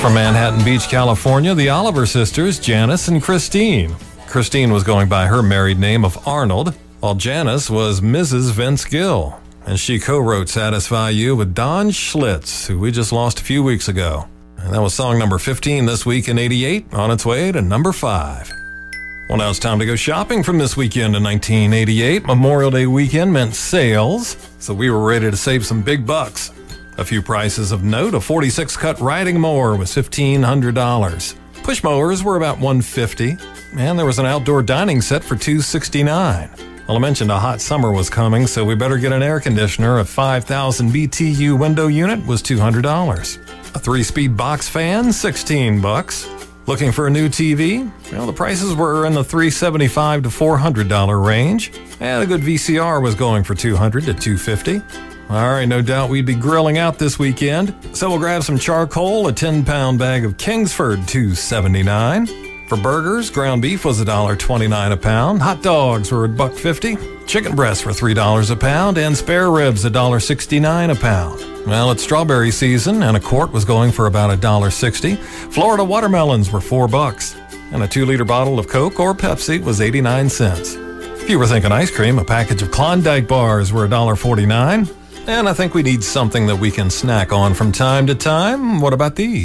From Manhattan Beach, California, the Oliver sisters, Janice and Christine. Christine was going by her married name of Arnold, while Janice was Mrs. Vince Gill. And she co-wrote Satisfy You with Don Schlitz, who we just lost a few weeks ago. And that was song number 15 this week in 88, on its way to number 5. Well, now it's time to go shopping from this weekend in 1988. Memorial Day weekend meant sales, so we were ready to save some big bucks. A few prices of note: a 46 cut riding mower was $1,500. Push mowers were about $150, and there was an outdoor dining set for $269. Well, I mentioned a hot summer was coming, so we better get an air conditioner. A 5,000 BTU window unit was $200. A 3-speed box fan, $16. Looking for a new TV? Well, the prices were in the $375 to $400 range, and a good VCR was going for $200 to $250. All right, no doubt we'd be grilling out this weekend, so we'll grab some charcoal, a 10-pound bag of Kingsford, $2.79. For burgers, ground beef was $1.29 a pound, hot dogs were $1.50, chicken breasts were $3 a pound, and spare ribs $1.69 a pound. Well, it's strawberry season, and a quart was going for about $1.60. Florida watermelons were $4, and a 2-liter bottle of Coke or Pepsi was 89 cents. If you were thinking ice cream, a package of Klondike bars were $1.49. And I think we need something that we can snack on from time to time. What about these?